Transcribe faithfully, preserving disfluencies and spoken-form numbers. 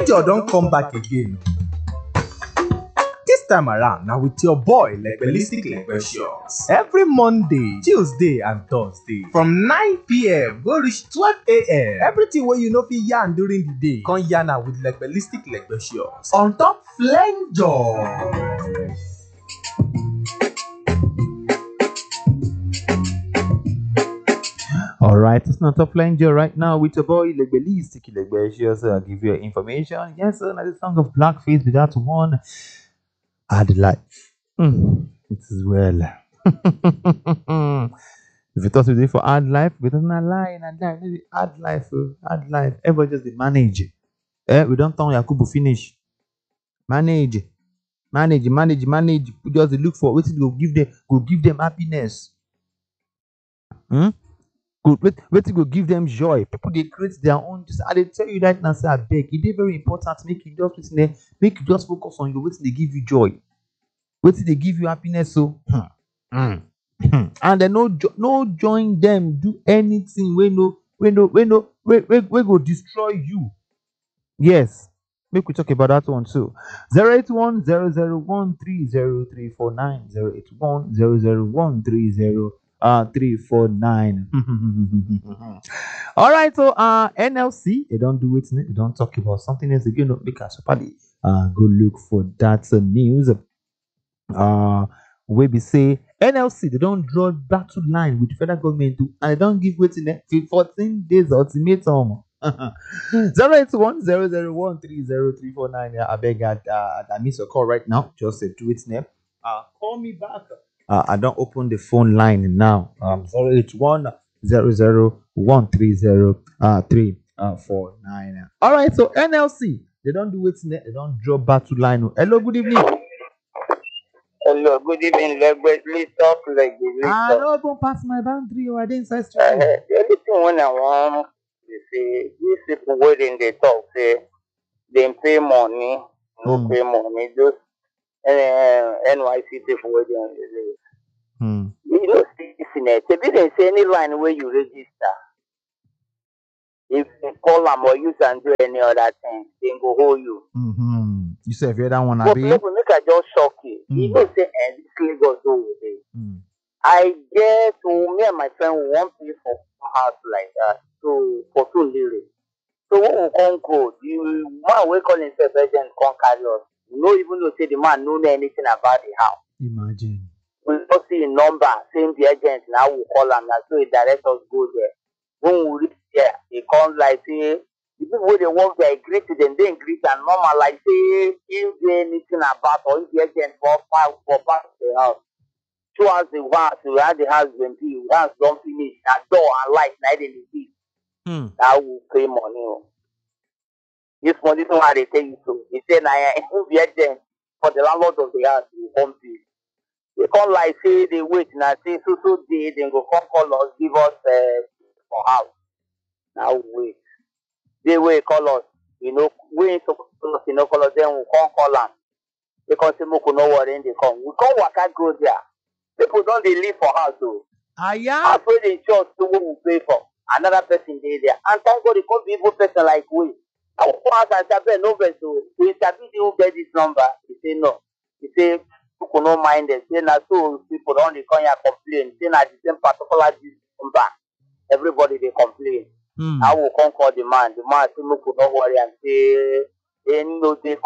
Flanger don't come back again. This time around, now with your boy Legbelistic Legbetious. Every Monday, Tuesday, and Thursday from nine p.m. go reach twelve a.m. Everything wey you no fit yarn during the day, come yarn am with Legbelistic Legbetious on top Flanger. All right, it's not a flanger right now with your boy Legbelistic Legbetious. I'll give you information. Yes, sir, the song of Blackface with that one. Hard life. Mm, it is well. If you thought you did for hard life, we don't lie and lie. Maybe hard life, uh, hard life. Everybody just dey manage. Eh, we don't turn Yakubu finish. Manage, manage, manage, manage. We just dey look for what go give them, go give them happiness. Hmm? Good, wait, wait, go give them joy. People they create their own. Just, I dey tell you right now, say I beg. It is very important. Make you just listen there. Make you just focus on your wait. They give you joy. Wait till they give you happiness. So, and then no, jo- no join them. Do anything. We no, we no, we no, we we we go destroy you. Yes. Make we talk about that one too. Zero eight one zero zero one three zero three four nine zero eight one zero zero one three zero uh three four nine. All right, so uh N L C they don't do it. They don't talk about something else again. Don't make us party. Uh, go look for that uh, news. Uh, where we say N L C they don't draw battle line with federal government too, and they don't give waiting fourteen days ultimatum. Zero eight one zero zero one three zero three four nine. Yeah, I beg that uh, I miss a call right now. Just uh, do it now. Uh, call me back. Uh, I don't open the phone line now. Um, zero eight one zero zero one three zero uh three uh four nine. All right, so N L C they don't do it. They don't draw battle line. Hello, good evening. Hello, good evening, Legbe. Please talk like the I later. don't go pass my boundary or I didn't say Uh, straight. the only thing when I want to say, these people waiting they talk say they pay money, no Hmm. pay money. Those uh, N Y C people waiting. Hmm. You know, listen, eh, they didn't say any line where you register. If you call them or use and do any other thing, they go hold you. Mm-hmm. You say if you're that one, But Abi. people make I just shock you. You Mm. know, say, eh, this Lagos do with it. Mm. I get to me and my friend we want pay for a house like that. So for two lyrics. So when we can't go, the man we call himself agent can't carry us. We no even know say the man know anything about the house. Imagine. We don't see a number, same the agent now we call him now so he direct us go there. When we reach there, he come like say the people wey dey work there greet them, they greet and normal like say if there anything about or if the agent for pass for pass the house. Two hours the house, we had the house when the house don't finish, that door and light, night in the sea. Hmm. That will pay money. Oh. This money, this one how they tell you so. They say, nah, who be agent for the landlord of the house, will come pay. They come like say they wait, now say so so day, then go come call us, give us uh, for house. Now we wait. They wait, call us. You know, we ain't supposed to you know, call us, then we come call them. They come say, Moko, no worry, they come. We come work out go there. People don't they live for house, though. Aya. House where they church to what we pay for. Another person dey there. And thank God they come be evil person like we. I will ask and say, no verse, so we sabi who get this number. He say no. He say, people no mind them. Say na so people don't they come here complain. Say na the same particular this number. Everybody they complain. Hmm. I will come call the man. The man say, no, no worry and say, ain't no day